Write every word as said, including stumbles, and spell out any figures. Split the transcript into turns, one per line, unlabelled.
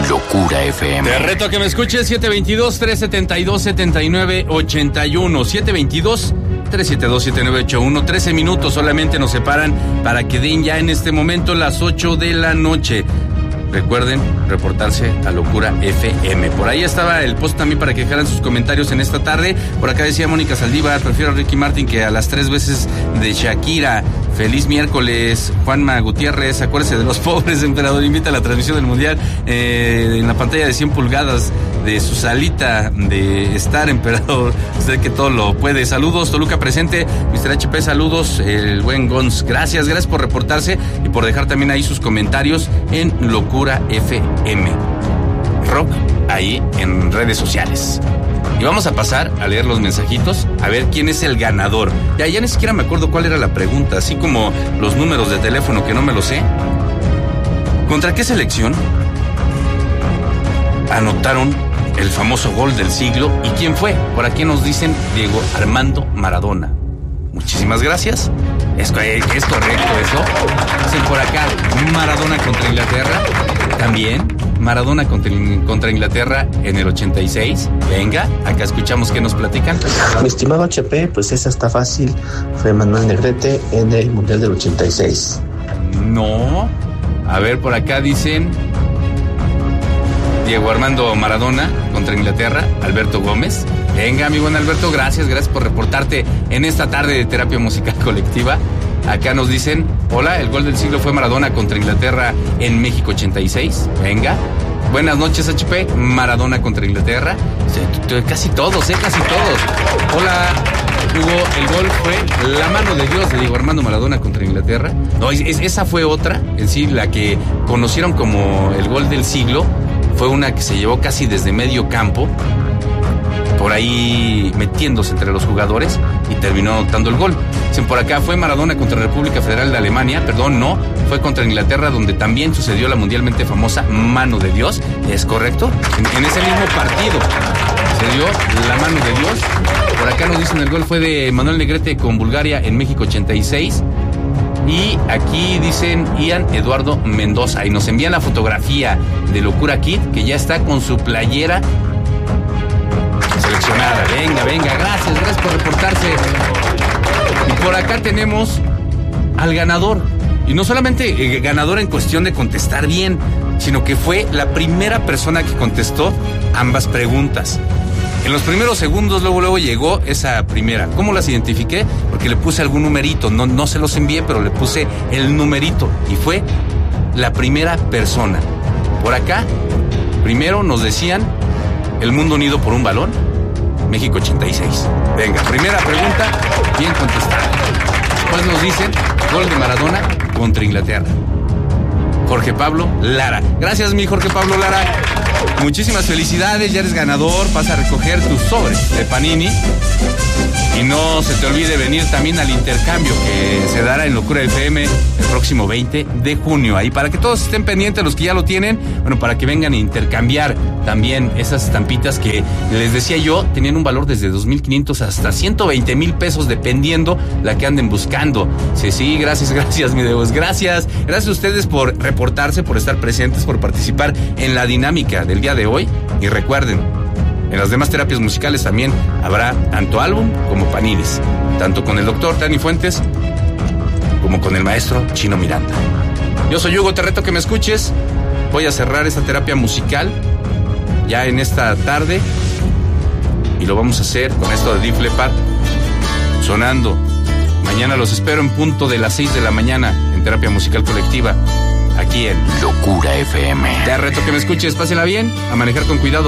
Locura F M.
Te reto a que me escuches. Siete veintidós, tres setenta y dos, setenta y nueve ochenta y uno. siete veintidós, tres setenta y dos, setenta y nueve ochenta y uno. trece minutos solamente nos separan para que den ya en este momento las ocho de la noche. Recuerden reportarse a Locura F M. Por ahí estaba el post también para que dejaran sus comentarios en esta tarde. Por acá decía Mónica Saldívar: prefiero a Ricky Martin que a las tres veces de Shakira. Feliz miércoles. Juanma Gutiérrez: acuérdese de los pobres, emperador. Invita a la transmisión del mundial eh, en la pantalla de cien pulgadas de su salita de estar, emperador. Usted que todo lo puede. Saludos, Toluca presente. mister H P, saludos. El buen Gons, gracias, gracias por reportarse y por dejar también ahí sus comentarios en Locura F M. Rock ahí en redes sociales. Y vamos a pasar a leer los mensajitos, a ver quién es el ganador. Ya, ya ni siquiera me acuerdo cuál era la pregunta, así como los números de teléfono que no me lo sé. ¿Contra qué selección anotaron el famoso gol del siglo y quién fue? Por aquí nos dicen Diego Armando Maradona. Muchísimas gracias. Es, es correcto eso. Dicen por acá Maradona contra Inglaterra. También Maradona contra, contra Inglaterra en el ochenta y seis. Venga, acá escuchamos qué nos platican.
Mi estimado H P, pues esa está fácil. Fue Manuel Negrete en el Mundial del ochenta y seis.
No. A ver, por acá dicen Diego Armando Maradona contra Inglaterra, Alberto Gómez. Venga, mi buen Alberto, gracias, gracias por reportarte en esta tarde de terapia musical colectiva. Acá nos dicen, hola, el gol del siglo fue Maradona contra Inglaterra en México ochenta y seis. Venga. Buenas noches, H P. Maradona contra Inglaterra. Casi todos, eh, casi todos. Hola, Hugo, el gol fue la mano de Dios de Diego Armando Maradona contra Inglaterra. No, es, es, esa fue otra, en sí, la que conocieron como el gol del siglo. Fue una que se llevó casi desde medio campo, por ahí metiéndose entre los jugadores y terminó anotando el gol. Dicen por acá, fue Maradona contra República Federal de Alemania, perdón, no, fue contra Inglaterra, donde también sucedió la mundialmente famosa mano de Dios. ¿Es correcto? En, en ese mismo partido se dio la mano de Dios. Por acá nos dicen el gol fue de Manuel Negrete con Bulgaria en México ochenta y seis. Y aquí dicen Ian Eduardo Mendoza y nos envían la fotografía de Locura Kid, que ya está con su playera seleccionada. Venga, venga, gracias, gracias por reportarse. Y por acá tenemos al ganador. Y no solamente eh, ganador en cuestión de contestar bien, sino que fue la primera persona que contestó ambas preguntas. En los primeros segundos, luego, luego llegó esa primera. ¿Cómo las identifiqué? Porque le puse algún numerito. No, no se los envié, pero le puse el numerito. Y fue la primera persona. Por acá, primero nos decían el mundo unido por un balón. México ochenta y seis. Venga, primera pregunta, bien contestada. Después nos dicen gol de Maradona contra Inglaterra. Jorge Pablo Lara. Gracias, mi Jorge Pablo Lara. Muchísimas felicidades, ya eres ganador. Vas a recoger tus sobres de Panini. Y no se te olvide venir también al intercambio que se dará en Locura F M el próximo veinte de junio. Ahí para que todos estén pendientes, los que ya lo tienen, bueno, para que vengan a intercambiar también esas estampitas que les decía yo, tenían un valor desde dos mil quinientos hasta ciento veinte mil pesos, dependiendo la que anden buscando. Sí, sí, gracias, gracias, mi Deus, gracias. Gracias a ustedes por reportarse, por estar presentes, por participar en la dinámica del día de hoy. Y recuerden, en las demás terapias musicales también habrá tanto álbum como paninis, tanto con el doctor Dani Fuentes como con el maestro Chino Miranda. Yo soy Hugo, te reto que me escuches. Voy a cerrar esta terapia musical ya en esta tarde y lo vamos a hacer con esto de Def Leppard sonando. Mañana los espero en punto de las seis de la mañana en terapia musical colectiva aquí en
Locura F M.
Te reto que me escuches, pásela bien, a manejar con cuidado.